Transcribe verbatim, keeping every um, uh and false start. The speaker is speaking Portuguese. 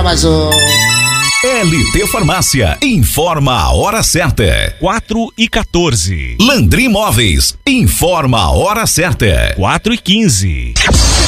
mais um. L T Farmácia, informa a hora certa. quatro e quatorze. Landry Móveis, informa a hora certa. quatro e quinze.